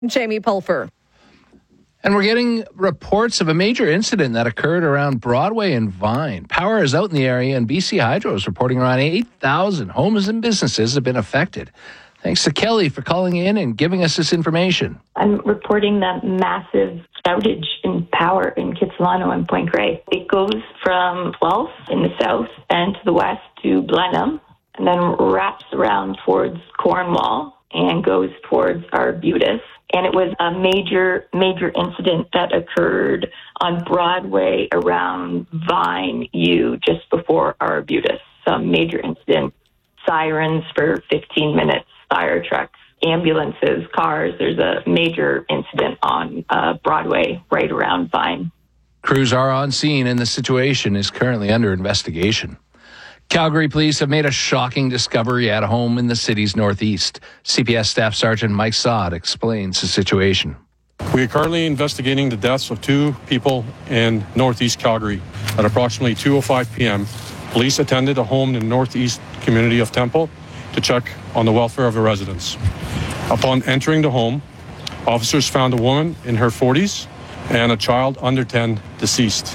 Jamie Pulfer. And we're getting reports of a major incident that occurred around Broadway and Vine. Power is out in the area, and BC Hydro is reporting around 8,000 homes and businesses have been affected. Thanks to Kelly for calling in and giving us this information. I'm reporting that massive outage in power in Kitsilano and Point Grey. It goes from Guelph in the south and to the west to Blenheim, and then wraps around towards Cornwall and goes towards Arbutus. And it was a major incident that occurred on Broadway around Vine U just before Arbutus. Some major incident, sirens for 15 minutes, fire trucks, ambulances, cars. There's a major incident on Broadway right around Vine. Crews are on scene and the situation is currently under investigation. Calgary police have made a shocking discovery at a home in the city's northeast. CPS Staff Sergeant Mike Sod explains the situation. We are currently investigating the deaths of 2 people in northeast Calgary. At approximately 2:05 p.m., police attended a home in the northeast community of Temple to check on the welfare of the residents. Upon entering the home, officers found a woman in her 40s and a child under 10 deceased.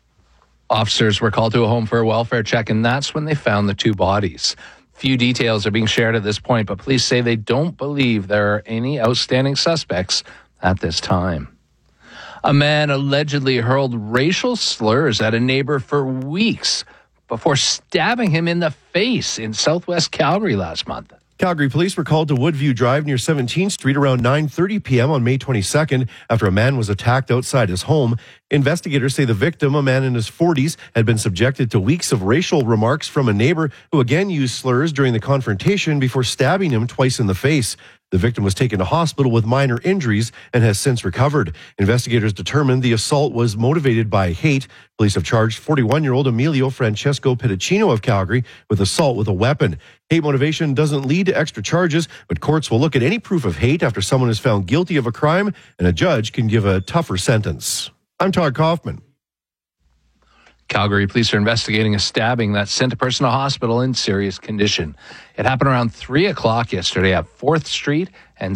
Officers were called to a home for a welfare check, and that's when they found the 2 bodies. Few details are being shared at this point, but police say they don't believe there are any outstanding suspects at this time. A man allegedly hurled racial slurs at a neighbor for weeks before stabbing him in the face in southwest Calgary last month. Calgary police were called to Woodview Drive near 17th Street around 9:30 p.m. on May 22nd after a man was attacked outside his home. Investigators say the victim, a man in his 40s, had been subjected to weeks of racial remarks from a neighbor who again used slurs during the confrontation before stabbing him twice in the face. The victim was taken to hospital with minor injuries and has since recovered. Investigators determined the assault was motivated by hate. Police have charged 41-year-old Emilio Francesco Pedicino of Calgary with assault with a weapon. Hate motivation doesn't lead to extra charges, but courts will look at any proof of hate after someone is found guilty of a crime, and a judge can give a tougher sentence. I'm Todd Kaufman. Calgary police are investigating a stabbing that sent a person to hospital in serious condition. It happened around 3 o'clock yesterday at 4th Street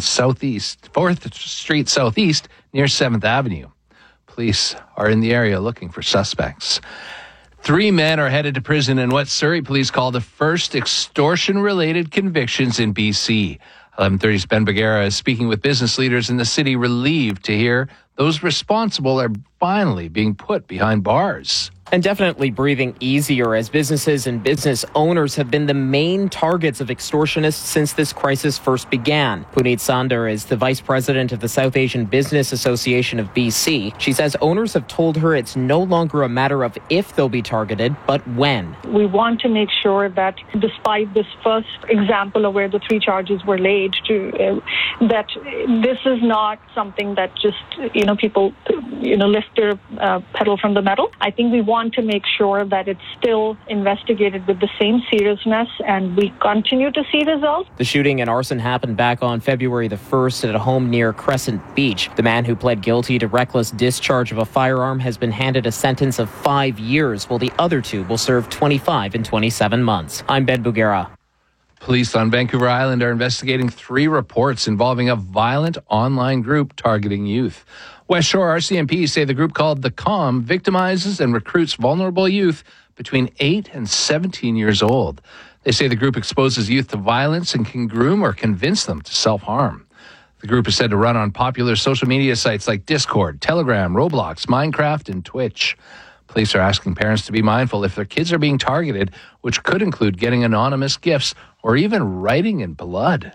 Southeast near 7th Avenue. Police are in the area looking for suspects. 3 men are headed to prison in what Surrey police call the first extortion-related convictions in BC. 11:30's Ben Bagera is speaking with business leaders in the city, relieved to hear those responsible are finally being put behind bars. And definitely breathing easier as businesses and business owners have been the main targets of extortionists since this crisis first began. Puneet Sandar is the vice president of the South Asian Business Association of BC. She says owners have told her it's no longer a matter of if they'll be targeted, but when. We want to make sure that despite this first example of where the 3 charges were laid, that this is not something that just, people, lift their pedal from the metal. I think we want to make sure that it's still investigated with the same seriousness and we continue to see results. The shooting and arson happened back on February the 1st at a home near Crescent Beach. The man who pled guilty to reckless discharge of a firearm has been handed a sentence of 5 years, while the other 2 will serve 25 and 27 months. I'm Ben Bugera. Police on Vancouver Island are investigating 3 reports involving a violent online group targeting youth. West Shore RCMP say the group called The Calm victimizes and recruits vulnerable youth between 8 and 17 years old. They say the group exposes youth to violence and can groom or convince them to self-harm. The group is said to run on popular social media sites like Discord, Telegram, Roblox, Minecraft, and Twitch. Police are asking parents to be mindful if their kids are being targeted, which could include getting anonymous gifts or even writing in blood.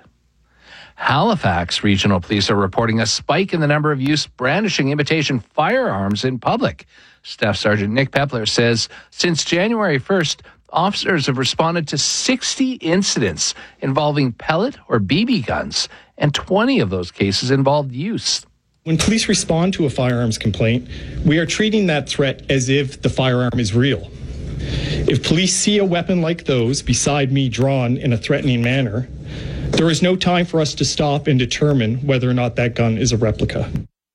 Halifax Regional Police are reporting a spike in the number of youths brandishing imitation firearms in public. Staff Sergeant Nick Pepler says since January 1st, officers have responded to 60 incidents involving pellet or BB guns, and 20 of those cases involved youths. When police respond to a firearms complaint, we are treating that threat as if the firearm is real. If police see a weapon like those beside me drawn in a threatening manner, there is no time for us to stop and determine whether or not that gun is a replica.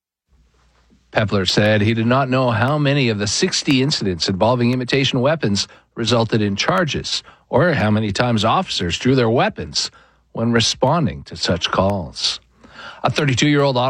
Pepler said he did not know how many of the 60 incidents involving imitation weapons resulted in charges, or how many times officers drew their weapons when responding to such calls. A 32-year-old